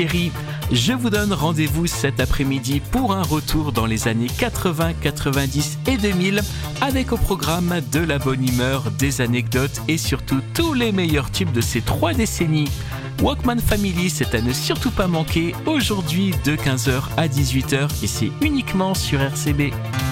Thierry. Je vous donne rendez-vous cet après-midi pour un retour dans les années 80, 90 et 2000 avec au programme de la bonne humeur, des anecdotes et surtout tous les meilleurs tubes de ces 3 décennies. Walkman Family, c'est à ne surtout pas manquer aujourd'hui de 15h à 18h et c'est uniquement sur RCB.